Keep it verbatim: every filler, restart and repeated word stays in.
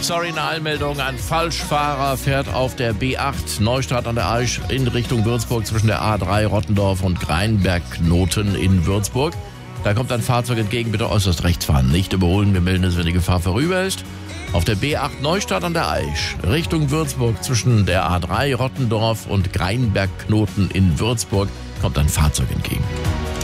sorry, eine Eilmeldung. Ein Falschfahrer fährt auf der B acht Neustadt an der Aisch in Richtung Würzburg zwischen der A drei Rottendorf und Greinberg-Knoten in Würzburg. Da kommt ein Fahrzeug entgegen, bitte äußerst rechts fahren. Nicht überholen, wir melden es, wenn die Gefahr vorüber ist. Auf der B acht Neustadt an der Aisch Richtung Würzburg zwischen der A drei Rottendorf und Greinberg-Knoten in Würzburg kommt ein Fahrzeug entgegen.